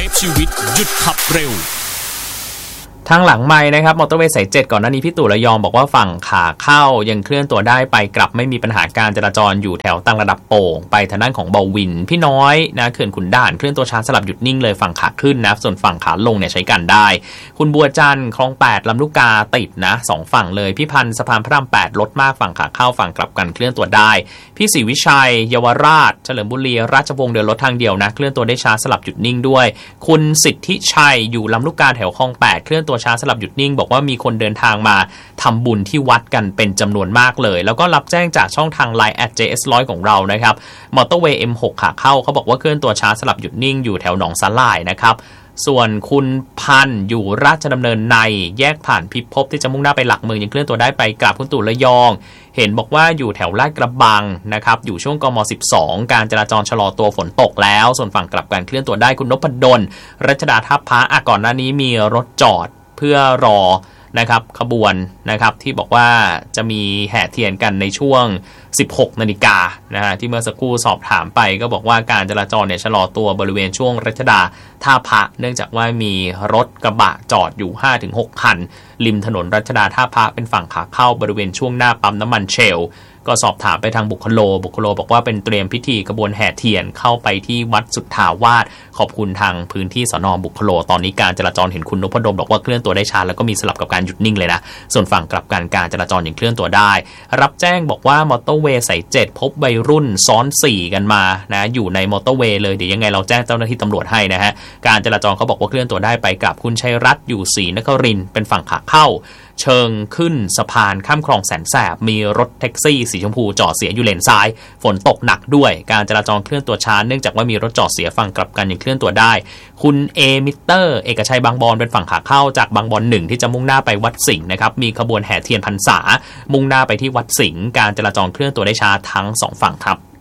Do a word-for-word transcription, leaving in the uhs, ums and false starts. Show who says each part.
Speaker 1: ฟชีวิตหยุดขับเร็ว
Speaker 2: ทางหลังไม้นะครับมอเตอร์เวย์สายเจ็ดก่อนหน้านี้พี่ตู่ระยองบอกว่าฝั่งขาเข้ายังเคลื่อนตัวได้ไปกลับไม่มีปัญหาการจราจรอยู่แถวตั้งระดับโป่งไปทางด้านของเบาวินพี่น้อยนะเขื่อนขุนด่านเคลื่อนตัวช้าสลับหยุดนิ่งเลยฝั่งขาขึ้นนะส่วนฝั่งขาลงเนี่ยใช้กันได้คุณบัวจันทร์คลองแปดลำลูกกาติดนะสองฝั่งเลยพี่พันธ์สะพานพระรามแปดลดมากฝั่งขาเข้าฝั่งกลับกันเคลื่อนตัวได้พี่ศรีวิชัยเยาวราชเฉลิมบุรีราชวงศ์เดินรถทางเดียวนะเคลื่อนตัวได้ช้าสลับหยุดนิ่งด้วยคุณสิทธิชัยอยู่ลำลูกกาแถวคลองแปดเคลื่อนตัวช้าสลับหยุดนิ่งบอกว่ามีคนเดินทางมาทำบุญที่วัดกันเป็นจำนวนมากเลยแล้วก็รับแจ้งจากช่องทาง ไลน์ แอท เจ เอส หนึ่งร้อย ของเรานะครับมอเตอร์เวย์ เอ็ม หก ขาเข้าเขาบอกว่าเคลื่อนตัวช้าสลับหยุดนิ่งอยู่แถวหนองสาหร่ายนะครับส่วนคุณพันธ์อยู่ราชดำเนินในแยกผ่านพิภพที่จะมุ่งหน้าไปหลักเมืองยังเคลื่อนตัวได้ไปกราบคุณตู่ระยองเห็นบอกว่าอยู่แถวลาดกระบังนะครับอยู่ช่วงกมสิบสองการจราจรชะลอตัวฝนตกแล้วส่วนฝั่งกลับกันเคลื่อนตัวได้คุณนพดลรัชดาท่าพระอ่ะก่อนหน้านี้มีรถจอดเพื่อรอนะครับขบวนนะครับที่บอกว่าจะมีแห่เทียนกันในช่วงสิบหกนาฬิกานะฮะที่เมื่อสักครู่สอบถามไปก็บอกว่าการจราจรเนี่ยชะลอตัวบริเวณช่วงรัชดาท่าพระเนื่องจากว่ามีรถกระบะจอดอยู่ ห้าถึงหก คันริมถนนรัชดาท่าพระเป็นฝั่งขาเข้าบริเวณช่วงหน้าปั๊มน้ำมันเชลก็สอบถามไปทางบุคโลบุคโลบอกว่าเป็นเตรียมพิธีกระบวนแห่เทียนเข้าไปที่วัดสุทธาวาสขอบคุณทางพื้นที่สน.บุคโลตอนนี้การจราจรเห็นคุณนพดลบอกว่าเคลื่อนตัวได้ช้าแล้วก็มีสลับกับการหยุดนิ่งเลยนะส่วนฝั่งกลับกันการจราจรยังเคลื่อนตัวได้รับแจ้งบอกว่ามอเตอร์เวย์สายเจ็ดพบวัยรุ่นซ้อนสี่กันมานะอยู่ในมอเตอร์เวย์เลยเดี๋ยวยังไงเราแจ้งเจ้าหน้าที่ตำรวจให้นะฮะการจราจรเขาบอกว่าเคลื่อนตัวได้ไปกับคุณชัยรัตน์อยู่ศรีนครินทร์เป็นฝั่งขาเข้าเชิงขึ้นสะพานข้ามคลองแสนแสบมีรถแท็กซี่สีชมพูจอดเสียอยู่เลนซ้ายฝนตกหนักด้วยการจราจรเคลื่อนตัวช้าเนื่องจากว่ามีรถจอดเสียฝั่งกลับกันยังเคลื่อนตัวได้คุณเอมิเตอร์เอกชัยบางบอนเป็นฝั่งขาเข้าจากบางบอนหนึ่งที่จะมุ่งหน้าไปวัดสิงห์นะครับมีขบวนแห่เทียนพรรษามุ่งหน้าไปที่วัดสิงห์การจราจรเคลื่อนตัวได้ช้าทั้งสองฝั่งครับ